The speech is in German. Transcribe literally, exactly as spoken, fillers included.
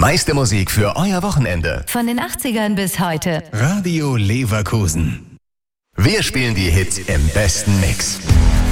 meiste Musik für euer Wochenende. Von den achtzigern bis heute. Radio Leverkusen. Wir spielen die Hits im besten Mix.